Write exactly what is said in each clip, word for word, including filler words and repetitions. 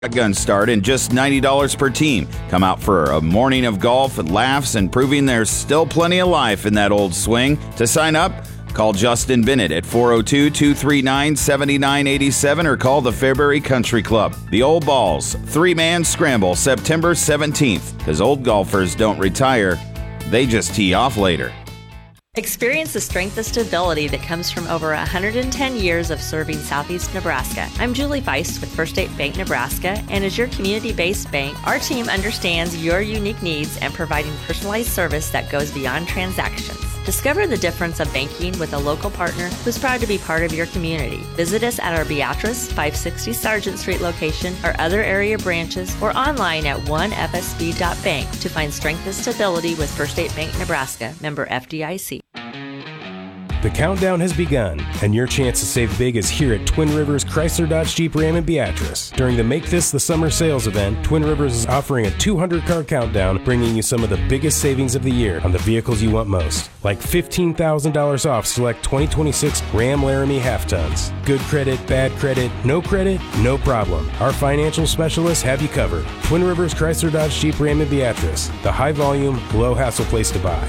Gun start and just ninety dollars per team. Come out for a morning of golf and laughs and proving there's still plenty of life in that old swing. To sign up, call Justin Bennett at four oh two, two three nine, seven nine eight seven or call the Fairbury Country Club. The Old Balls, three-man scramble September seventeenth. Because old golfers don't retire, they just tee off later. Experience the strength and stability that comes from over one hundred ten years of serving Southeast Nebraska. I'm Julie Feist with First State Bank Nebraska, and as your community-based bank, our team understands your unique needs and providing personalized service that goes beyond transactions. Discover the difference of banking with a local partner who's proud to be part of your community. Visit us at our Beatrice, five sixty Sargent Street location, or other area branches, or online at one f s b dot bank to find strength and stability with First State Bank Nebraska, member F D I C. The countdown has begun, and your chance to save big is here at Twin Rivers Chrysler Dodge Jeep Ram in Beatrice. During the Make This the Summer sales event, Twin Rivers is offering a two hundred car countdown, bringing you some of the biggest savings of the year on the vehicles you want most. Like fifteen thousand dollars off select twenty twenty-six Ram Laramie half-tons. Good credit, bad credit, no credit, no problem. Our financial specialists have you covered. Twin Rivers Chrysler Dodge Jeep Ram in Beatrice, the high-volume, low-hassle place to buy.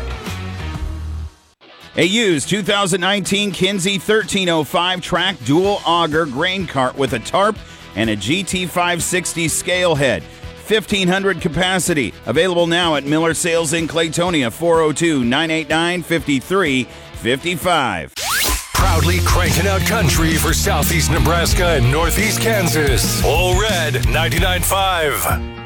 A used two thousand nineteen Kinsey thirteen oh five track dual auger grain cart with a tarp and a G T five sixty scale head. fifteen hundred capacity. Available now at Miller Sales in Claytonia, four oh two, nine eight nine, five three five five. Proudly cranking out country for Southeast Nebraska and Northeast Kansas. All Red ninety-nine point five.